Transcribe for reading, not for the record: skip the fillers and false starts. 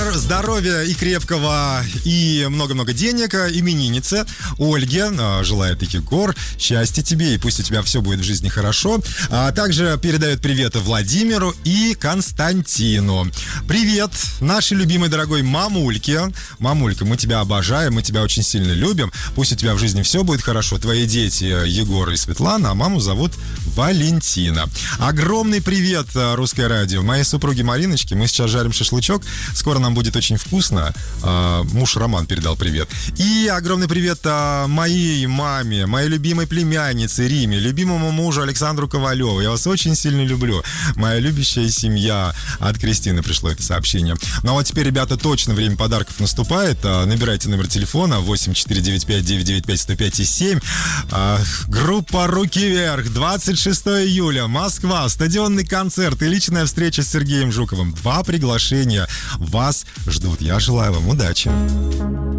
здоровья и крепкого, и много-много денег имениннице Ольге. Желает Егор. Счастья тебе, и пусть у тебя все будет в жизни хорошо. А также передает привет Владимиру и Константину. Привет нашей любимой дорогой мамульке. Мамулька, мы тебя обожаем, мы тебя очень сильно любим. Пусть у тебя в жизни все будет хорошо. Твои дети Егор и Светлана, а маму зовут Валентина. Огромный привет, Русское радио. Моей супруге Мариночке. Мы сейчас жарим шашлычок. Скоро нам будет очень вкусно. Муж Роман передал привет. И огромный привет моей маме, моей любимой племяннице Риме, любимому мужу Александру Ковалеву. Я вас очень сильно люблю. Моя любящая семья. От Кристины пришло это сообщение. Ну а вот теперь, ребята, точно время подарков наступает. Набирайте номер телефона 8495-995-105-7. Группа «Руки вверх». 26 июля. Москва. Стадионный концерт и личная встреча с Сергеем Жуковым. 2 приглашения вас ждут. Я желаю вам удачи.